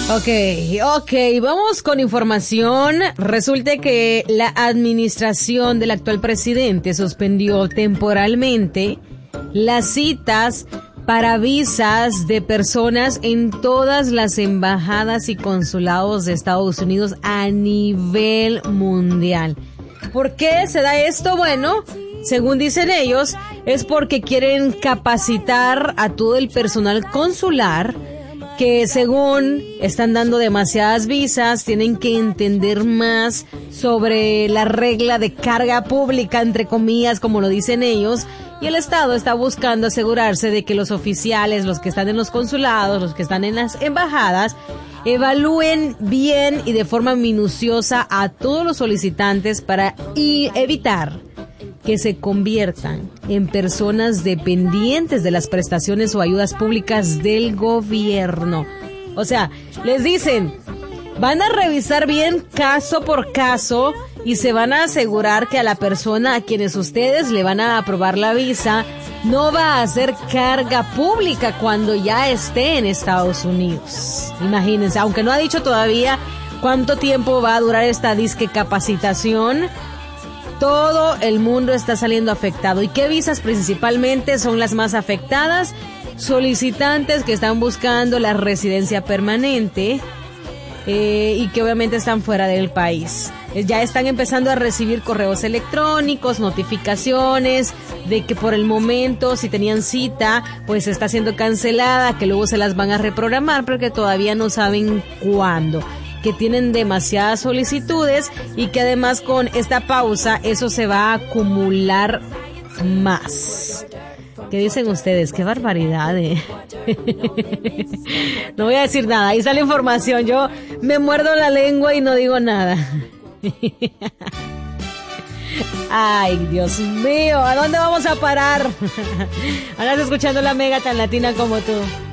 Ok, vamos con información. Resulta que la administración del actual presidente suspendió temporalmente las citas para visas de personas en todas las embajadas y consulados de Estados Unidos a nivel mundial. ¿Por qué se da esto? Bueno, según dicen ellos, es porque quieren capacitar a todo el personal consular que según están dando demasiadas visas, tienen que entender más sobre la regla de carga pública, entre comillas, como lo dicen ellos, y el Estado está buscando asegurarse de que los oficiales, los que están en los consulados, los que están en las embajadas, evalúen bien y de forma minuciosa a todos los solicitantes para evitar que se conviertan en personas dependientes de las prestaciones o ayudas públicas del gobierno. O sea, les dicen, van a revisar bien caso por caso y se van a asegurar que a la persona a quienes ustedes le van a aprobar la visa no va a hacer carga pública cuando ya esté en Estados Unidos. Imagínense, aunque no ha dicho todavía cuánto tiempo va a durar esta disque capacitación, todo el mundo está saliendo afectado. ¿Y qué visas principalmente son las más afectadas? Solicitantes que están buscando la residencia permanente y que obviamente están fuera del país. Ya están empezando a recibir correos electrónicos, notificaciones de que por el momento, si tenían cita, pues está siendo cancelada, que luego se las van a reprogramar, pero que todavía no saben cuándo, que tienen demasiadas solicitudes y que además con esta pausa eso se va a acumular más. ¿Qué dicen ustedes? ¡Qué barbaridad! No voy a decir nada, ahí sale información, yo me muerdo la lengua y no digo nada. Ay, Dios mío, ¿a dónde vamos a parar? Andas escuchando la Mega tan latina como tú.